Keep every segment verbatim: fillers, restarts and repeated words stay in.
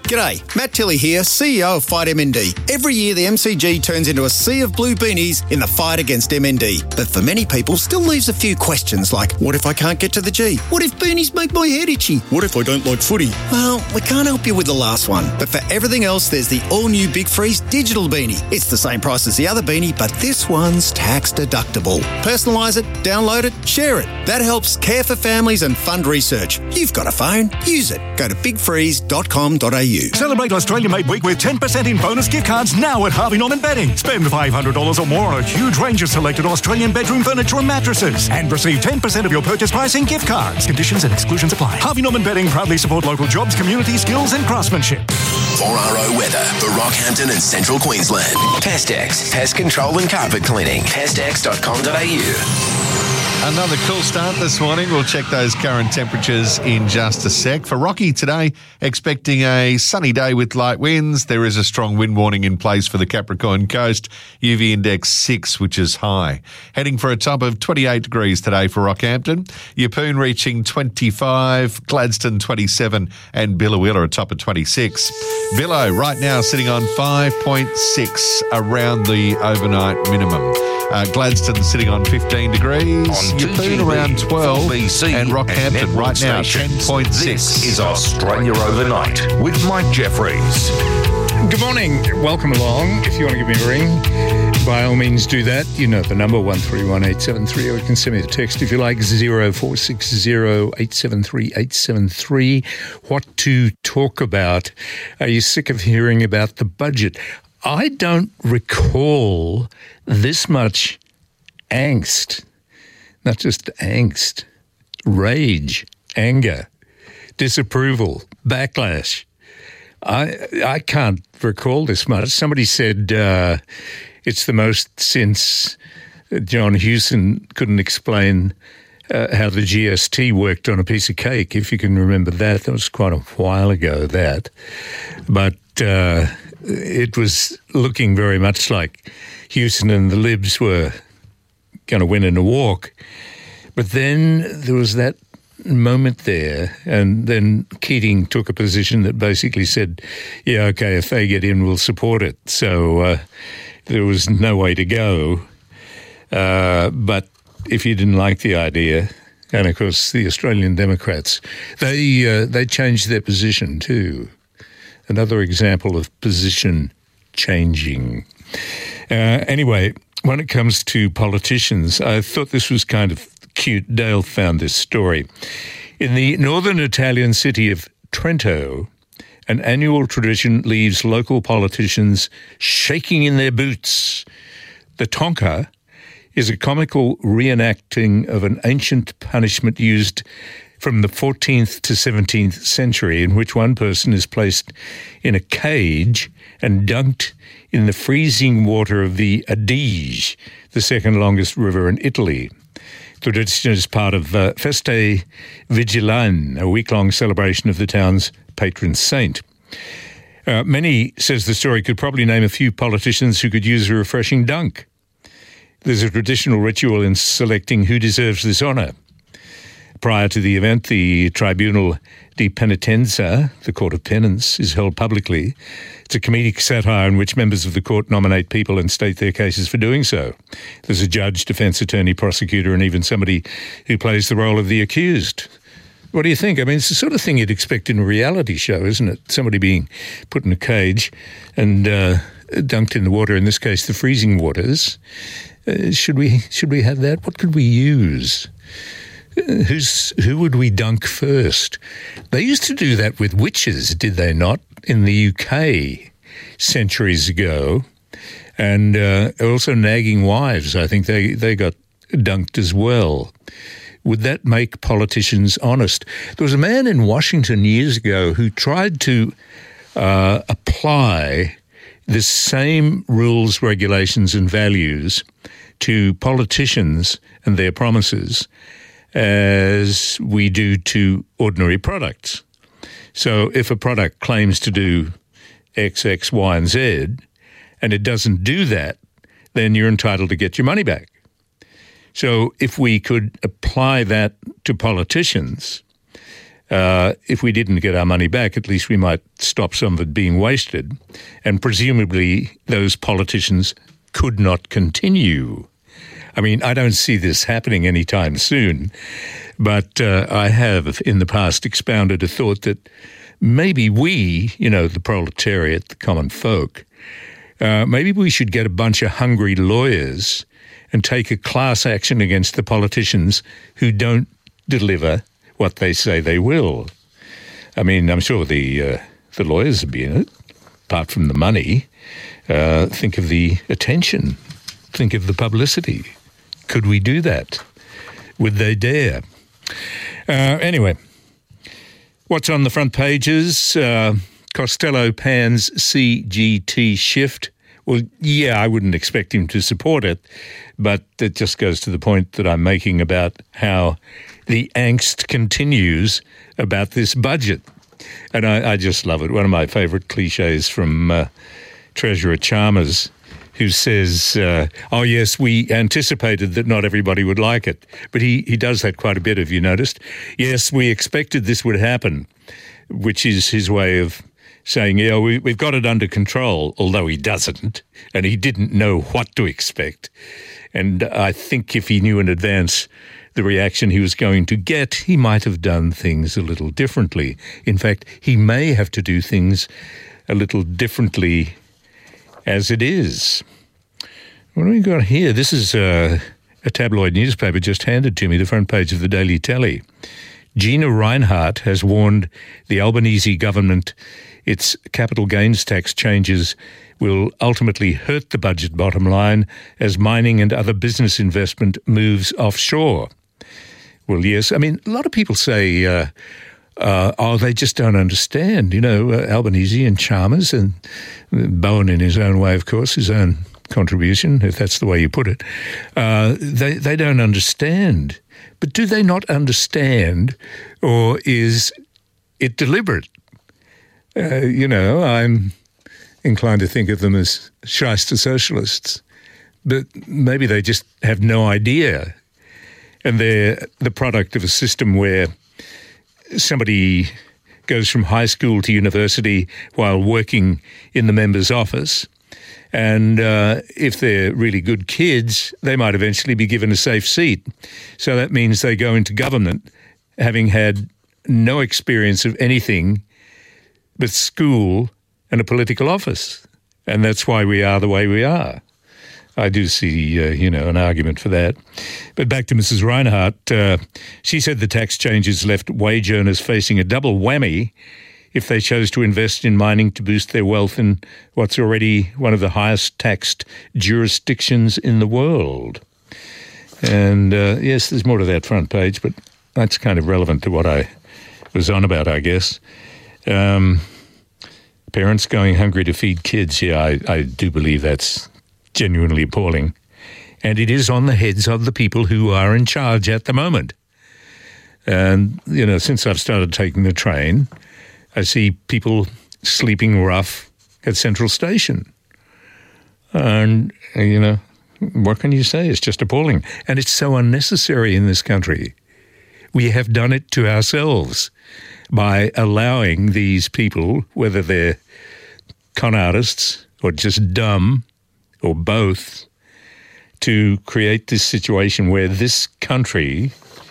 G'day, Matt Tilley here, C E O of Fight M N D. Every year the M C G turns into a sea of blue beanies in the fight against M N D. But for many people, still leaves a few questions like, what if I can't get to the G? What if beanies make my head itchy? What if I don't like footy? Well, we can't help you with the last one. But for everything else, there's the all-new Big Freeze digital beanie. It's the same price as the other beanie, but this one's tax deductible. Personalise it, download it, share it. That helps care for families and fund research. You've got a phone, use it. Go to big freeze dot com dot a u. Celebrate Australia Made Week with ten percent in bonus gift cards now at Harvey Norman Bedding. Spend five hundred dollars or more on a huge range of selected Australian bedroom furniture and mattresses and receive ten percent of your purchase price in gift cards. Conditions and exclusions apply. Harvey Norman Bedding proudly support local jobs, community skills and craftsmanship. four R O weather for Rockhampton and Central Queensland. Pestex, pest control and carpet cleaning. pestex dot com dot a u. Another cool start this morning. We'll check those current temperatures in just a sec. For Rocky today, expecting a sunny day with light winds. There is a strong wind warning in place for the Capricorn Coast. U V index six, which is high. Heading for a top of twenty-eight degrees today for Rockhampton. Yeppoon reaching twenty-five, Gladstone twenty-seven and Billawilla a top of twenty-six. Billow right now sitting on five point six around the overnight minimum. Uh, Gladstone sitting on fifteen degrees. On Yeppoon around twelve, B C and Rockhampton and right now ten stations. point six. This is Australia Overnight with Mike Jeffries. Good morning. Welcome along. If you want to give me a ring, by all means do that. You know the number, one three one eight seven three, or you can send me a text if you like, zero four six zero eight seven three eight seven three. What to talk about? Are you sick of hearing about the budget? I don't recall this much angst. Not just angst, rage, anger, disapproval, backlash. I I can't recall this much. Somebody said uh, it's the most since John Hewson couldn't explain uh, how the G S T worked on a piece of cake, if you can remember that. That was quite a while ago, that. But uh, it was looking very much like Hewson and the Libs were going to win in a walk. But then there was that moment there, and then Keating took a position that basically said, yeah, okay, if they get in, we'll support it. So uh, there was no way to go. Uh, but if you didn't like the idea, and of course the Australian Democrats, they uh, they changed their position too. Another example of position changing. Uh, anyway, when it comes to politicians, I thought this was kind of cute. Dale found this story. In the northern Italian city of Trento, an annual tradition leaves local politicians shaking in their boots. The tonka is a comical reenacting of an ancient punishment used from the fourteenth to seventeenth century, in which one person is placed in a cage and dunked in the freezing water of the Adige, the second longest river in Italy. The tradition is part of uh, Feste Vigilane, a week-long celebration of the town's patron saint. Uh, many, says the story, could probably name a few politicians who could use a refreshing dunk. There's a traditional ritual in selecting who deserves this honour. Prior to the event, the Tribunal di Penitenza, the Court of Penance, is held publicly. It's a comedic satire in which members of the court nominate people and state their cases for doing so. There's a judge, defence attorney, prosecutor, and even somebody who plays the role of the accused. What do you think? I mean, it's the sort of thing you'd expect in a reality show, isn't it? Somebody being put in a cage and uh, dunked in the water, in this case, the freezing waters. Uh, should we should we have that? What could we use? Who's, who would we dunk first? They used to do that with witches, did they not, in the U K centuries ago? And uh, also nagging wives, I think they, they got dunked as well. Would that make politicians honest? There was a man in Washington years ago who tried to uh, apply the same rules, regulations and values to politicians and their promises as we do to ordinary products. So if a product claims to do X, X, Y, and Z, and it doesn't do that, then you're entitled to get your money back. So if we could apply that to politicians, Uh, if we didn't get our money back, at least we might stop some of it being wasted. And presumably those politicians could not continue. I mean, I don't see this happening anytime soon, but uh, I have in the past expounded a thought that maybe we, you know, the proletariat, the common folk, uh, maybe we should get a bunch of hungry lawyers and take a class action against the politicians who don't deliver what they say they will. I mean, I'm sure the uh, the lawyers would be in it, apart from the money. Uh, think of the attention. Think of the publicity. Could we do that? Would they dare? Uh, anyway, what's on the front pages? Uh, Costello pans C G T shift. Well, yeah, I wouldn't expect him to support it, but it just goes to the point that I'm making about how the angst continues about this budget. And I, I just love it. One of my favourite cliches from uh, Treasurer Chalmers, who says, uh, oh, yes, we anticipated that not everybody would like it. But he, he does that quite a bit, have you noticed? Yes, we expected this would happen, which is his way of saying, yeah, we, we've got it under control, although he doesn't, and he didn't know what to expect. And I think if he knew in advance the reaction he was going to get, he might have done things a little differently. In fact, he may have to do things a little differently as it is. What do we got here? This is uh, a tabloid newspaper just handed to me, the front page of the Daily Telly. Gina Rinehart has warned the Albanese government its capital gains tax changes will ultimately hurt the budget bottom line as mining and other business investment moves offshore. Well, yes. I mean, a lot of people say, uh, uh, oh, they just don't understand. You know, uh, Albanese and Chalmers and Bowen in his own way, of course, his own contribution, if that's the way you put it. Uh, they, they don't understand. But do they not understand, or is it deliberate? Uh, you know, I'm inclined to think of them as shyster socialists, but maybe they just have no idea. And they're the product of a system where somebody goes from high school to university while working in the member's office. And uh, if they're really good kids, they might eventually be given a safe seat. So that means they go into government having had no experience of anything but school and a political office. And that's why we are the way we are. I do see, uh, you know, an argument for that. But back to Missus Rinehart. Uh, she said the tax changes left wage earners facing a double whammy if they chose to invest in mining to boost their wealth in what's already one of the highest taxed jurisdictions in the world. And, uh, yes, there's more to that front page, but that's kind of relevant to what I was on about, I guess. Um, parents going hungry to feed kids, yeah, I, I do believe that's genuinely appalling. And it is on the heads of the people who are in charge at the moment. And, you know, since I've started taking the train, I see people sleeping rough at Central Station. And, you know, what can you say? It's just appalling. And it's so unnecessary in this country. We have done it to ourselves by allowing these people, whether they're con artists or just dumb or both, to create this situation where this country,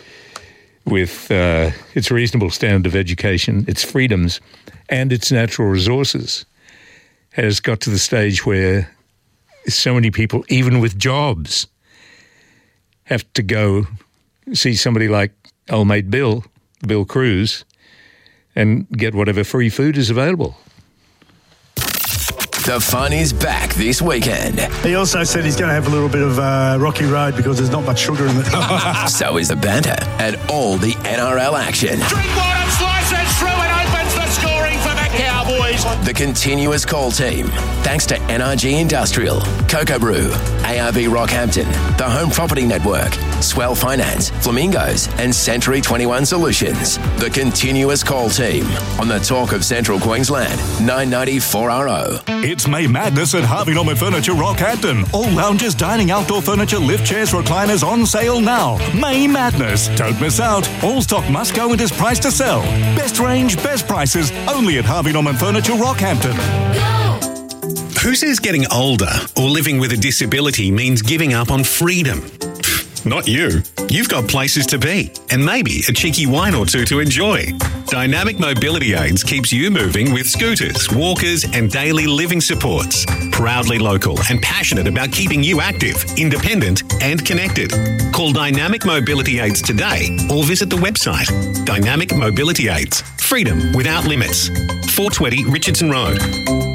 with uh, its reasonable standard of education, its freedoms, and its natural resources, has got to the stage where so many people, even with jobs, have to go see somebody like old mate Bill, Bill Cruz, and get whatever free food is available. The fun is back this weekend. He also said he's going to have a little bit of uh, rocky road because there's not much sugar in it. So is the banter and all the N R L action. Drinkwater slices through and opens the scoring for the Cowboys. The continuous call team. Thanks to N R G Industrial, Cocoa Brew, A R B Rockhampton, the Home Property Network, Swell Finance, Flamingos, and Century twenty-one Solutions. The continuous call team on the Talk of Central Queensland, nine ninety four R O. It's May Madness at Harvey Norman Furniture Rockhampton. All lounges, dining, outdoor furniture, lift chairs, recliners on sale now. May Madness. Don't miss out. All stock must go and is priced to sell. Best range, best prices, only at Harvey Norman Furniture Rockhampton. Who says getting older or living with a disability means giving up on freedom? Not you. You've got places to be and maybe a cheeky wine or two to enjoy. Dynamic Mobility Aids keeps you moving with scooters, walkers and daily living supports. Proudly local and passionate about keeping you active, independent and connected. Call Dynamic Mobility Aids today or visit the website Dynamic Mobility Aids. Freedom without limits. four twenty Richardson Road.